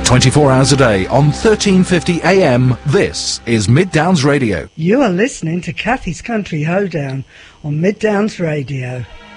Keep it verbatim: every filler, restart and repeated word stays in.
twenty-four hours a day on thirteen fifty A M, this is Mid Downs Radio. You are listening to Kathy's Country Hoedown on Mid Downs Radio.